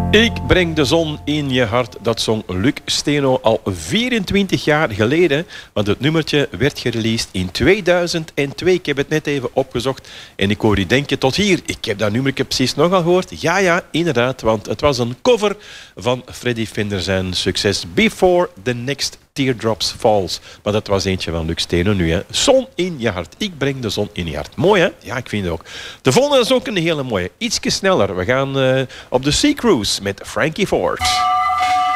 Ik breng de zon in je hart. Dat zong Luc Steno al 24 jaar geleden. Want het nummertje werd gereleased in 2002. Ik heb het net even opgezocht. En ik hoor u denken tot hier. Ik heb dat nummertje precies nogal gehoord. Ja, inderdaad. Want het was een cover van Freddy Fender zijn succes Before the Next Teardrops Falls. Maar dat was eentje van Luc Steno nu. Hè. Zon in je hart. Ik breng de zon in je hart. Mooi, hè? Ja, ik vind het ook. De volgende is ook een hele mooie. Ietsje sneller. We gaan op de Sea Cruise met Frankie Ford.